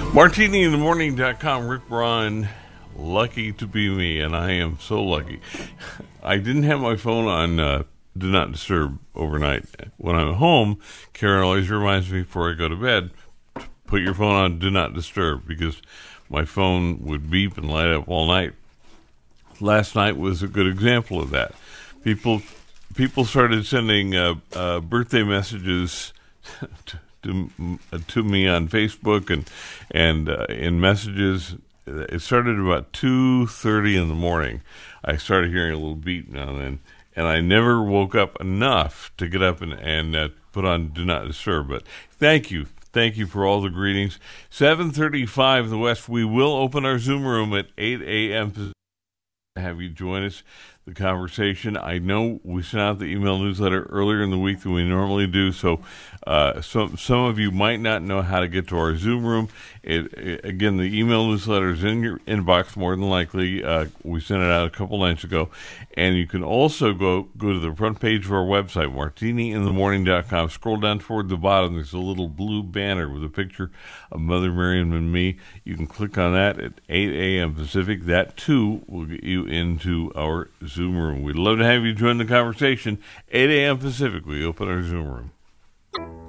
MartiniInTheMorning.com, Rick Braun, lucky to be me, and I am so lucky. I didn't have my phone on Do Not Disturb overnight. When I'm home, Karen always reminds me before I go to bed, put your phone on Do Not Disturb, because my phone would beep and light up all night. Last night was a good example of that. People started sending birthday messages to me on Facebook and in messages. It started about 2:30 in the morning. I started hearing a little beep now and then, and I never woke up enough to get up and put on Do Not Disturb. But thank you for all the greetings. 7:35 in the West. We will open our Zoom room at 8 a.m. Have you join us, the conversation. I know we sent out the email newsletter earlier in the week than we normally do, so some of you might not know how to get to our Zoom room. Again, the email newsletter is in your inbox more than likely. We sent it out a couple nights ago, and you can also go to the front page of our website, MartiniInTheMorning.com. Scroll down toward the bottom. There's a little blue banner with a picture of Mother Miriam and me. You can click on that at 8 a.m. Pacific. That, too, will get you into our Zoom room. We'd love to have you join the conversation. 8 a.m. Pacific, we open our Zoom room.